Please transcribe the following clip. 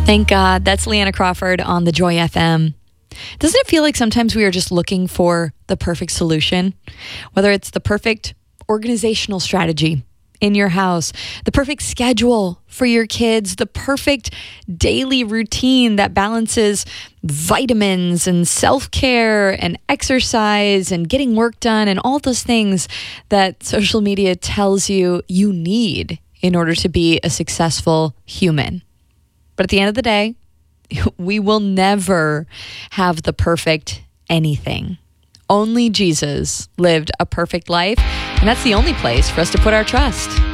Thank God. That's Leanna Crawford on the Joy FM. Doesn't it feel like sometimes we are just looking for the perfect solution? Whether it's the perfect organizational strategy in your house, the perfect schedule for your kids, the perfect daily routine that balances vitamins and self-care and exercise and getting work done and all those things that social media tells you you need in order to be a successful human. But at the end of the day, we will never have the perfect anything. Only Jesus lived a perfect life, and that's the only place for us to put our trust.